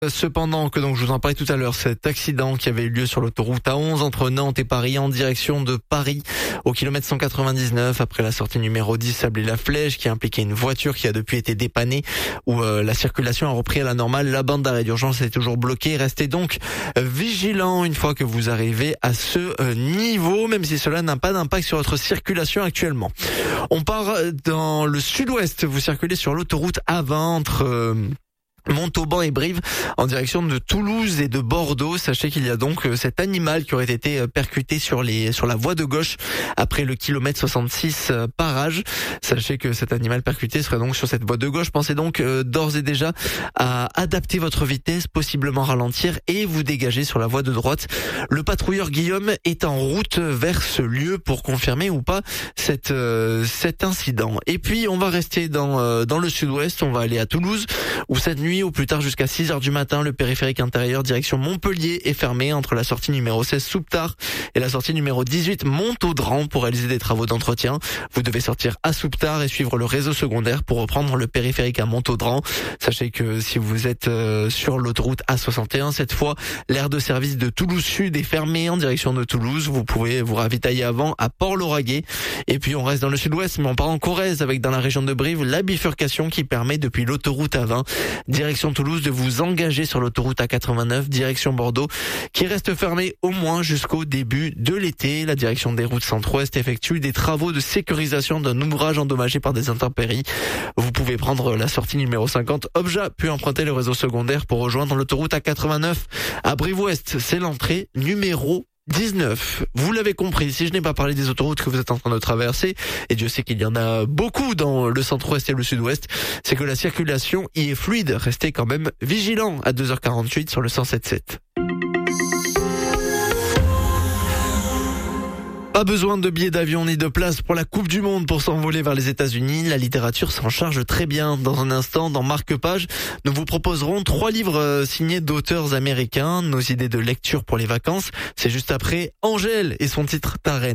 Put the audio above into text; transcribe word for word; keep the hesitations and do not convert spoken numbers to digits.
Cependant que donc je vous en parlais tout à l'heure, cet accident qui avait eu lieu sur l'autoroute A onze entre Nantes et Paris en direction de Paris au kilomètre cent quatre-vingt-dix-neuf après la sortie numéro dix Sablé-la-Flèche qui impliquait une voiture qui a depuis été dépannée où euh, la circulation a repris à la normale. La bande d'arrêt d'urgence est toujours bloquée. Restez donc vigilants une fois que vous arrivez à ce euh, niveau, même si cela n'a pas d'impact sur votre circulation actuellement. On part dans le sud-ouest. Vous circulez sur l'autoroute A vingt entre euh, Montauban et Brive en direction de Toulouse et de Bordeaux. Sachez qu'il y a donc cet animal qui aurait été percuté sur les sur la voie de gauche après le kilomètre soixante-six Parage. Sachez que cet animal percuté serait donc sur cette voie de gauche. Pensez donc euh, d'ores et déjà à adapter votre vitesse, possiblement ralentir et vous dégager sur la voie de droite. Le patrouilleur Guillaume est en route vers ce lieu pour confirmer ou pas cette euh, cet incident. Et puis on va rester dans euh, dans le sud-ouest. On va aller à Toulouse où cette nuit au plus tard jusqu'à six heures du matin, le périphérique intérieur direction Montpellier est fermé entre la sortie numéro seize Souptard et la sortie numéro dix-huit Montaudran pour réaliser des travaux d'entretien. Vous devez sortir à Souptard et suivre le réseau secondaire pour reprendre le périphérique à Montaudran. Sachez que si vous êtes euh, sur l'autoroute A soixante et un, cette fois, l'aire de service de Toulouse Sud est fermée en direction de Toulouse. Vous pouvez vous ravitailler avant à Port-Lauragais. Et puis on reste dans le sud-ouest, mais on part en Corrèze avec dans la région de Brive la bifurcation qui permet depuis l'autoroute A vingt direction Toulouse de vous engager sur l'autoroute A quatre-vingt-neuf direction Bordeaux qui reste fermée au moins jusqu'au début de l'été. La direction des routes centre-ouest effectue des travaux de sécurisation d'un ouvrage endommagé par des intempéries. Vous pouvez prendre la sortie numéro cinquante Obja puis emprunter le réseau secondaire pour rejoindre l'autoroute A quatre-vingt-neuf à Brive-Ouest. C'est l'entrée numéro dix-neuf. Vous l'avez compris, si je n'ai pas parlé des autoroutes que vous êtes en train de traverser, et Dieu sait qu'il y en a beaucoup dans le centre-ouest et le sud-ouest, c'est que la circulation y est fluide. Restez quand même vigilants à deux heures quarante-huit sur le cent sept sept. Pas besoin de billets d'avion ni de place pour la Coupe du Monde pour s'envoler vers les États-Unis. La littérature s'en charge très bien. Dans un instant, dans Marque-Page, nous vous proposerons trois livres signés d'auteurs américains. Nos idées de lecture pour les vacances, c'est juste après Angèle et son titre Ta Reine.